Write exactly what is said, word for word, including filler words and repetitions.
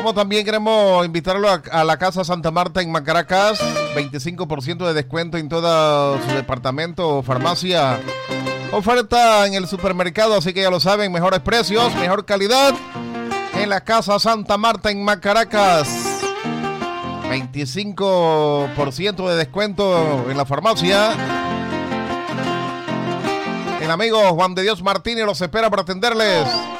recordamos también, queremos invitarlo a, a la Casa Santa Marta en Macaracas, veinticinco por ciento de descuento en todo su departamento o farmacia. Oferta en el supermercado, así que ya lo saben, mejores precios, mejor calidad en la Casa Santa Marta en Macaracas. veinticinco por ciento de descuento en la farmacia. El amigo Juan de Dios Martínez los espera para atenderles.